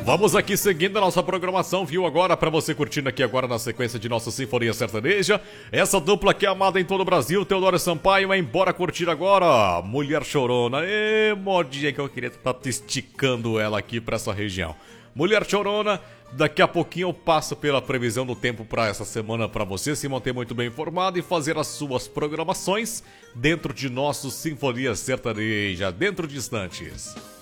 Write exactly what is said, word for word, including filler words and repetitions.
Vamos aqui seguindo a nossa programação, viu? Agora, pra você curtindo aqui agora na sequência de nossa Sinfonia Sertaneja. Essa dupla aqui é amada em todo o Brasil. Teodoro Sampaio é embora curtir agora. Mulher Chorona. Ê, modinha que eu queria estar esticando ela aqui pra essa região. Mulher Chorona. Daqui a pouquinho eu passo pela previsão do tempo para essa semana para você se manter muito bem informado e fazer as suas programações dentro de nosso Sinfonia Sertaneja, dentro de instantes.